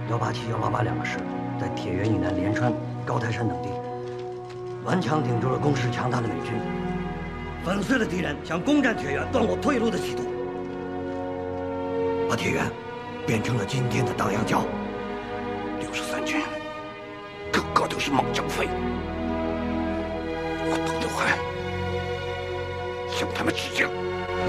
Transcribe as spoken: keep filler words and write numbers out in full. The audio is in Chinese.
幺八七、幺八八两个师在铁原以南连川、高台山等地顽强顶住了攻势强大的美军，粉碎了敌人想攻占铁原、断我退路的企图，把铁原变成了今天的荡阳角。 六十三军个个都是猛将飞，我彭德怀向他们致敬。